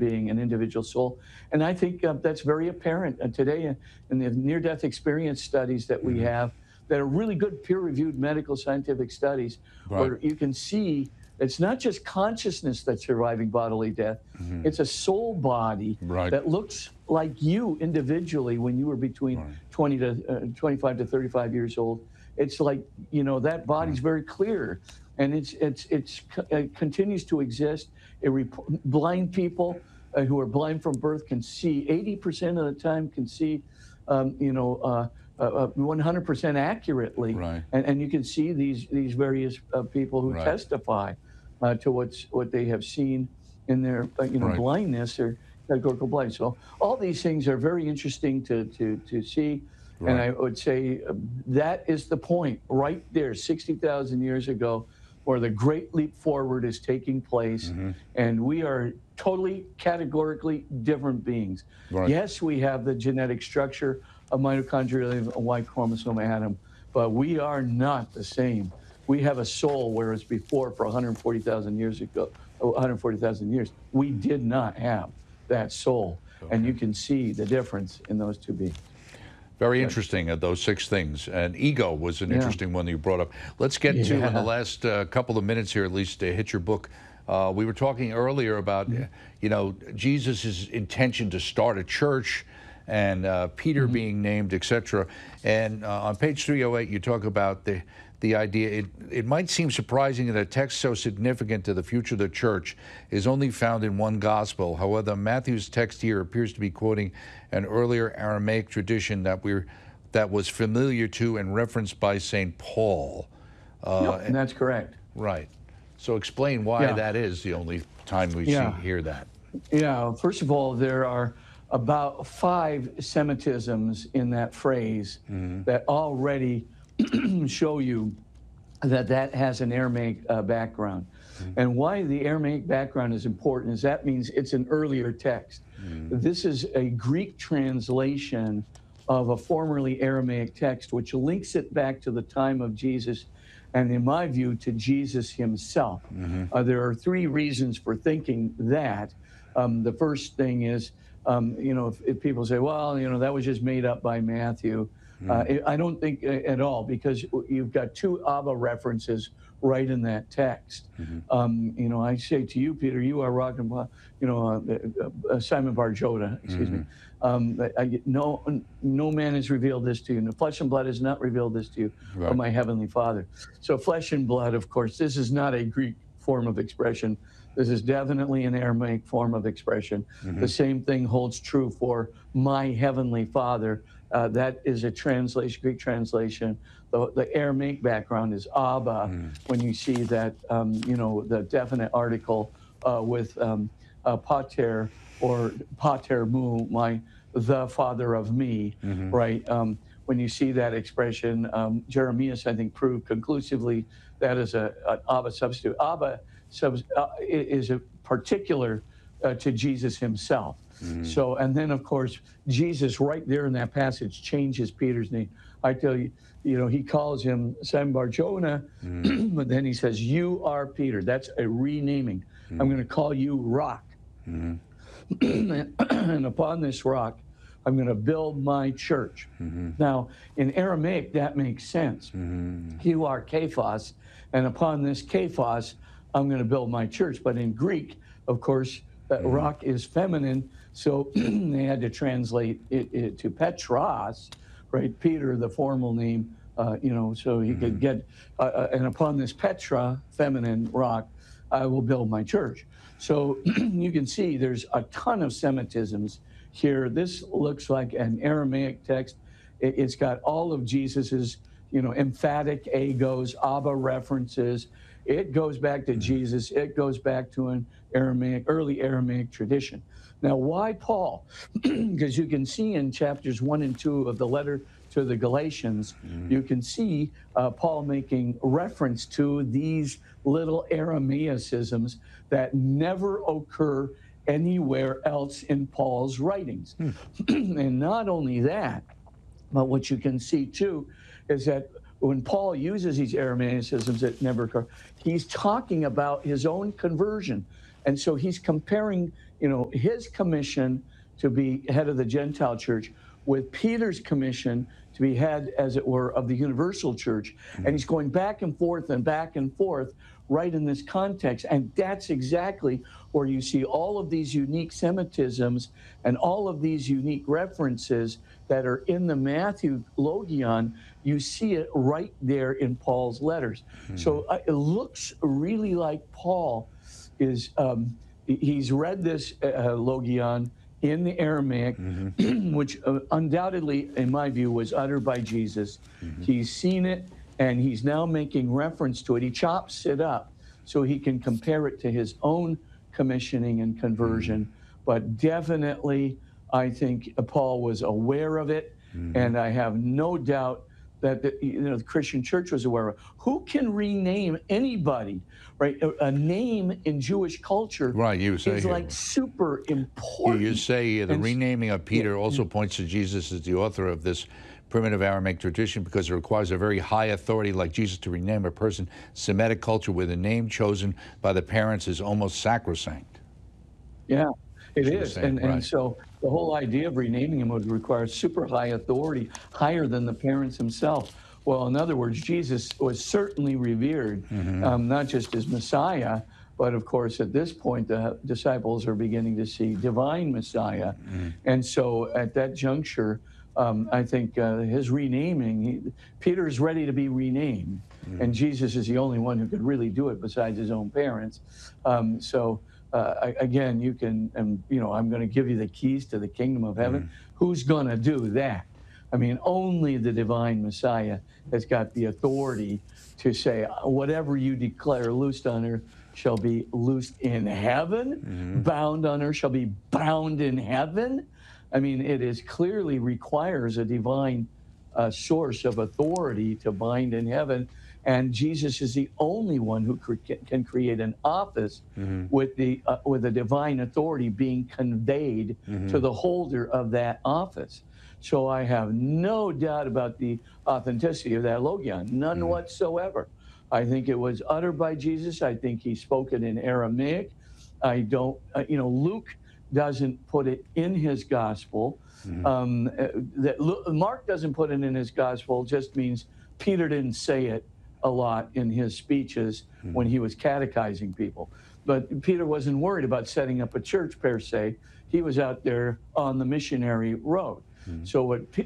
being, an individual soul. And I think that's very apparent today in the near-death experience studies that we have that are really good peer-reviewed medical scientific studies where you can see it's not just consciousness that's surviving bodily death. It's a soul body that looks like you individually when you were between 25 to 35 years old. It's like, you know, that body's very clear, and it continues to exist. Blind people who are blind from birth can see 80% of the time, can see, 100% accurately. And you can see these various people who testify to what they have seen in their blindness or categorical blindness. So all these things are very interesting to see. And I would say that is the point right there, 60,000 years ago, where the great leap forward is taking place. And we are totally categorically different beings. Yes, we have the genetic structure of mitochondrial and Y chromosome atom, but we are not the same. We have a soul, whereas before, for 140,000 years ago, 140,000 years, we did not have that soul. And you can see the difference in those two beings. Very interesting, those 6 things. And ego was an interesting one that you brought up. Let's get to, in the last couple of minutes here, at least, to hit your book. We were talking earlier about, you know, Jesus' intention to start a church and Peter being named, etc. And on page 308, you talk about the idea, it might seem surprising that a text so significant to the future of the church is only found in one gospel. However, Matthew's text here appears to be quoting an earlier Aramaic tradition that was familiar to and referenced by St. Paul. And that's correct. Right. So explain why that is the only time we hear that. Yeah, first of all, there are about 5 Semitisms in that phrase that already show you that has an Aramaic background. And why the Aramaic background is important is that means it's an earlier text. This is a Greek translation of a formerly Aramaic text, which links it back to the time of Jesus, and in my view, to Jesus himself. There are 3 reasons for thinking that. The first thing is, if people say, well, that was just made up by Matthew. I don't think at all, because you've got 2 Abba references right in that text. I say to you, Peter, you are Rock and Simon Bar Jonah, excuse me. No man has revealed this to you. No flesh and blood has not revealed this to you, but my heavenly Father. So flesh and blood, of course, this is not a Greek form of expression. This is definitely an Aramaic form of expression. The same thing holds true for my heavenly Father. That is a translation, Greek translation. The Aramaic background is Abba. When you see that, the definite article with pater or pater mu, the father of me, right? When you see that expression, Jeremias, I think, proved conclusively that is an Abba substitute. Abba is a particular to Jesus himself. So, and then of course, Jesus right there in that passage changes Peter's name. I tell you, he calls him Simon Bar Jonah, but then he says, you are Peter. That's a renaming. I'm going to call you Rock. And upon this rock, I'm going to build my church. Now, in Aramaic, that makes sense. You are Kephas, and upon this Kephas, I'm going to build my church. But in Greek, of course, rock is feminine, so they had to translate it to Petros, right? Peter, the formal name, so he could get, and upon this Petra, feminine rock, I will build my church. So you can see there's a ton of Semitisms here. This looks like an Aramaic text. It's got all of Jesus's, emphatic egos, Abba references. It goes back to Jesus. It goes back to an early Aramaic tradition. Now, why Paul? Because you can see in chapters 1 and 2 of the letter to the Galatians, you can see Paul making reference to these little Aramaicisms that never occur anywhere else in Paul's writings. And not only that, but what you can see too is that when Paul uses these Aramaicisms that never occur, he's talking about his own conversion. And so he's comparing, his commission to be head of the Gentile church with Peter's commission to be head, as it were, of the universal church. And he's going back and forth right in this context. And that's exactly where you see all of these unique Semitisms and all of these unique references that are in the Matthew Logion. You see it right there in Paul's letters. So it looks really like Paul is, he's read this Logion in the Aramaic, which undoubtedly, in my view, was uttered by Jesus. He's seen it, and he's now making reference to it. He chops it up so he can compare it to his own commissioning and conversion. But definitely, I think Paul was aware of it, and I have no doubt that the Christian church was aware of. Who can rename anybody, right? A name in Jewish culture is like super important. You say the renaming of Peter also points to Jesus as the author of this primitive Aramaic tradition because it requires a very high authority like Jesus to rename a person. Semitic culture with a name chosen by the parents is almost sacrosanct. Yeah, it is. And so the whole idea of renaming him would require super high authority, higher than the parents themselves. Well, in other words, Jesus was certainly revered, not just as Messiah, but of course, at this point, the disciples are beginning to see divine Messiah. And so at that juncture, I think his renaming, Peter is ready to be renamed, and Jesus is the only one who could really do it besides his own parents. Again, you can, I'm going to give you the keys to the kingdom of heaven. Who's going to do that? I mean, only the divine Messiah has got the authority to say, whatever you declare loosed on earth shall be loosed in heaven, bound on earth shall be bound in heaven. I mean, it is clearly requires a divine source of authority to bind in heaven. And Jesus is the only one who can create an office with a divine authority being conveyed to the holder of that office. So I have no doubt about the authenticity of that Logion, none whatsoever. I think it was uttered by Jesus. I think he spoke it in Aramaic. I don't, Luke doesn't put it in his gospel. Mark doesn't put it in his gospel, just means Peter didn't say it a lot in his speeches when he was catechizing people. But Peter wasn't worried about setting up a church per se. He was out there on the missionary road. So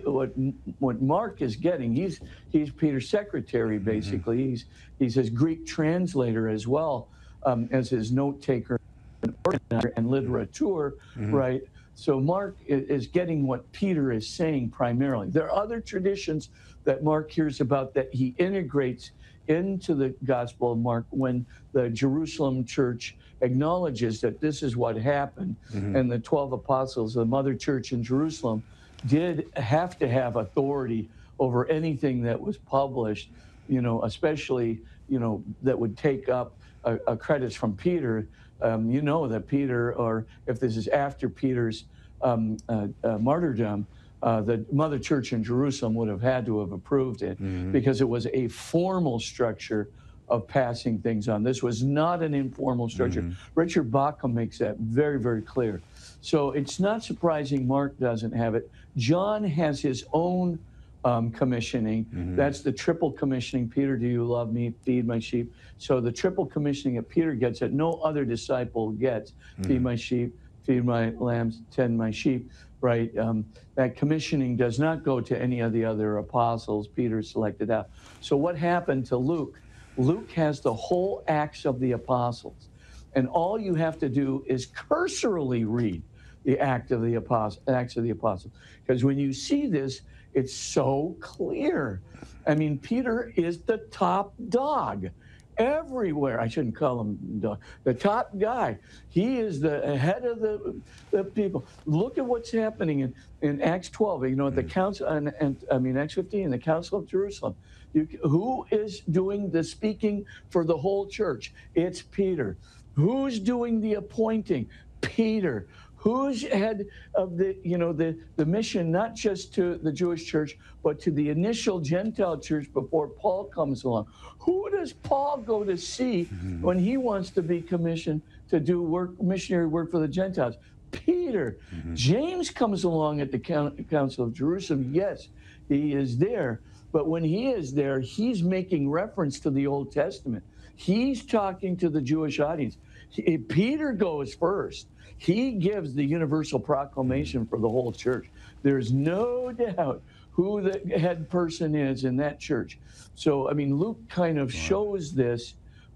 what Mark is getting, he's Peter's secretary basically. He's his Greek translator as well as his note taker and literature, right? So Mark is getting what Peter is saying primarily. There are other traditions that Mark hears about that he integrates into the Gospel of Mark when the Jerusalem church acknowledges that this is what happened, and the 12 apostles, the mother church in Jerusalem, did have to have authority over anything that was published, especially, that would take up credits from Peter. That Peter, or if this is after Peter's martyrdom, the mother church in Jerusalem would have had to have approved it because it was a formal structure of passing things on. This was not an informal structure. Richard Bauckham makes that very, very clear. So it's not surprising Mark doesn't have it. John has his own commissioning. That's the triple commissioning. Peter, do you love me? Feed my sheep. So the triple commissioning that Peter gets that no other disciple gets. Feed my sheep, feed my lambs, tend my sheep, right? That commissioning does not go to any of the other apostles. Peter selected out. So what happened to Luke? Luke has the whole Acts of the Apostles. And all you have to do is cursorily read the Acts of the Apostles. Because when you see this, it's so clear. I mean, Peter is the top dog everywhere. I shouldn't call him dog. The top guy. He is the head of the people. Look at what's happening in Acts 12. At the council, Acts 15, the Council of Jerusalem. Who is doing the speaking for the whole church? It's Peter. Who's doing the appointing? Peter. Who's head of the mission, not just to the Jewish church, but to the initial Gentile church before Paul comes along? Who does Paul go to see when he wants to be commissioned to do work, missionary work for the Gentiles. Peter, James comes along at the Council of Jerusalem. Yes, he is there. But when he is there, he's making reference to the Old Testament. He's talking to the Jewish audience. Peter goes first. He gives the universal proclamation for the whole church. There's no doubt who the head person is in that church. So, I mean, Luke kind of shows this,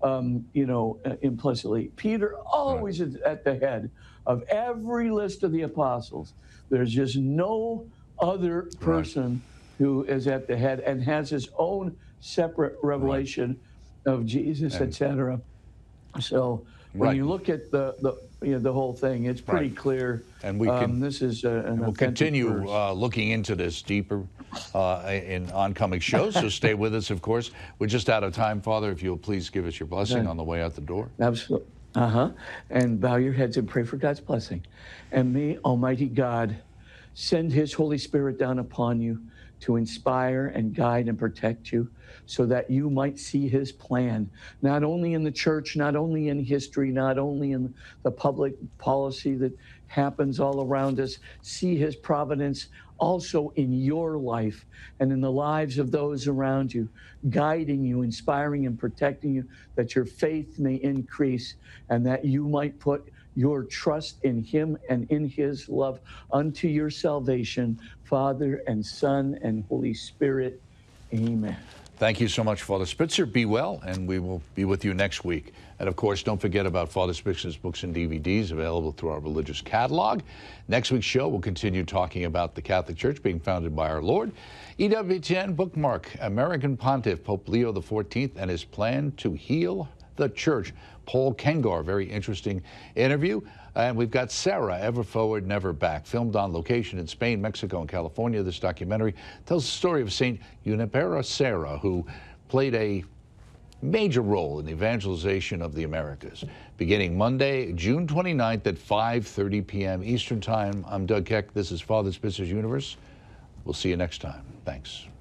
implicitly. Peter always is at the head of every list of the apostles. There's just no other person who is at the head and has his own separate revelation of Jesus, etc. So when you look at the whole thing, it's pretty clear. And we can this is we'll continue looking into this deeper in oncoming shows. So stay with us, of course. We're just out of time, Father. If you'll please give us your blessing on the way out the door. Absolutely. And bow your heads and pray for God's blessing. And may Almighty God send His Holy Spirit down upon you to inspire and guide and protect you so that you might see His plan, not only in the church, not only in history, not only in the public policy that happens all around us, see His providence also in your life and in the lives of those around you, guiding you, inspiring and protecting you, that your faith may increase and that you might put your trust in Him and in His love unto your salvation, Father and Son and Holy Spirit. Amen. Thank you so much, Father Spitzer. Be well, and we will be with you next week. And of course, don't forget about Father Spitzer's books and DVDs available through our religious catalog. Next week's show, we'll continue talking about the Catholic Church being founded by our Lord. EWTN bookmark, American Pontiff Pope Leo XIV and his plan to heal the church. Paul Kengar, very interesting interview. And we've got Sarah, Ever Forward, Never Back, filmed on location in Spain, Mexico, and California. This documentary tells the story of St. Junipero Serra, who played a major role in the evangelization of the Americas. Beginning Monday, June 29th at 5:30 p.m. Eastern Time. I'm Doug Keck. This is Father Spitzer's Universe. We'll see you next time. Thanks.